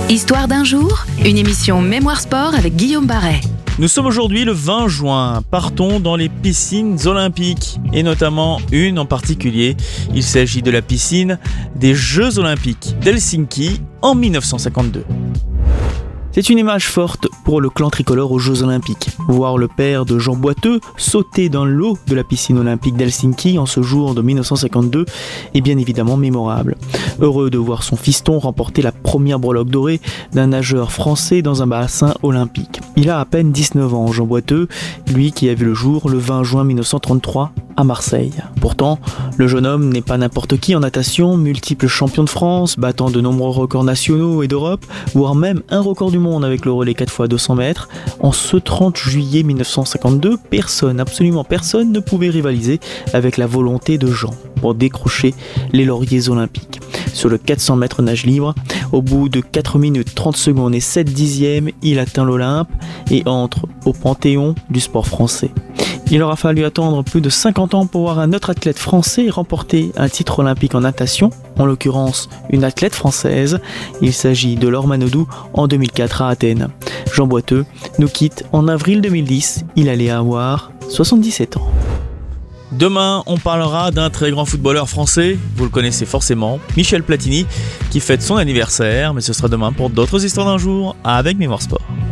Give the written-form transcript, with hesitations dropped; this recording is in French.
Histoire d'un jour, une émission Mémoire Sport avec Guillaume Barret. Nous sommes aujourd'hui le 20 juin, partons dans les piscines olympiques, et notamment une en particulier. Il s'agit de la piscine des Jeux olympiques d'Helsinki en 1952. C'est une image forte pour le clan tricolore aux Jeux olympiques. Voir le père de Jean Boiteux sauter dans l'eau de la piscine olympique d'Helsinki en ce jour de 1952 est bien évidemment mémorable. Heureux de voir son fiston remporter la première breloque dorée d'un nageur français dans un bassin olympique. Il a à peine 19 ans, Jean Boiteux, lui qui a vu le jour le 20 juin 1933 à Marseille. Pourtant, le jeune homme n'est pas n'importe qui en natation, multiple champion de France, battant de nombreux records nationaux et d'Europe, voire même un record du monde avec le relais 4x200 mètres. En ce 30 juillet 1952, absolument personne ne pouvait rivaliser avec la volonté de Jean pour décrocher les lauriers olympiques. Sur le 400 mètres nage libre, au bout de 4 minutes 30 secondes et 7 dixièmes, il atteint l'Olympe et entre au panthéon du sport français. Il aura fallu attendre plus de 50 ans pour voir un autre athlète français remporter un titre olympique en natation, en l'occurrence une athlète française. Il s'agit de Laure Manodou en 2004 à Athènes. Jean Boiteux nous quitte en avril 2010, il allait avoir 77 ans. Demain, on parlera d'un très grand footballeur français, vous le connaissez forcément, Michel Platini, qui fête son anniversaire, mais ce sera demain pour d'autres histoires d'un jour avec Mémoire Sport.